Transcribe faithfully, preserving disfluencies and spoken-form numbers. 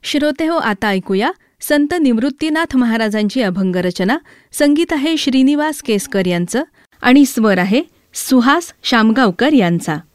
श्रोते हो, आता ऐकूया संत निवृत्तीनाथ महाराजांची अभंग रचना. संगीत आहे श्रीनिवास केसकर यांचं आणि स्वर आहे सुहास शामगावकर यांचा.